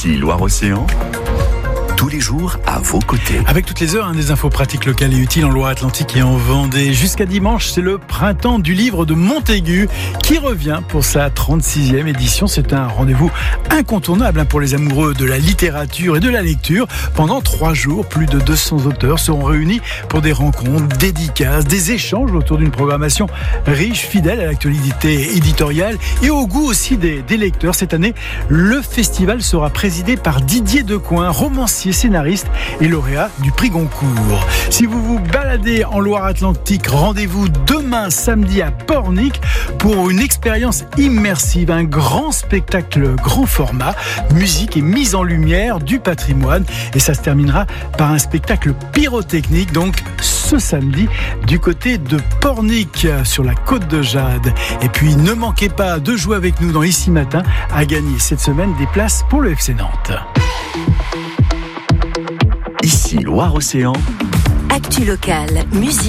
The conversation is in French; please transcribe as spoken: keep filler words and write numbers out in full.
Ici Loire-Océan, tous les jours à vos côtés. Avec toutes les heures, hein, des infos pratiques locales et utiles en Loire-Atlantique et en Vendée. Jusqu'à dimanche, c'est le printemps du livre de Montaigu qui revient pour sa trente-sixième édition. C'est un rendez-vous incontournable hein, pour les amoureux de la littérature et de la lecture. Pendant trois jours, plus de deux cents auteurs seront réunis pour des rencontres, dédicaces, des échanges autour d'une programmation riche, fidèle à l'actualité éditoriale et au goût aussi des, des lecteurs. Cette année, le festival sera présidé par Didier Decoing, romancier, scénariste et lauréat du prix Goncourt. Si vous vous baladez en Loire-Atlantique, rendez-vous demain samedi à Pornic pour une expérience immersive, un grand spectacle grand format, musique et mise en lumière du patrimoine. Et ça se terminera par un spectacle pyrotechnique, donc ce samedi du côté de Pornic sur la côte de Jade. Et puis ne manquez pas de jouer avec nous dans Ici Matin à gagner cette semaine des places pour le F C Nantes. Ici Loire-Océan. Actu locale, musique.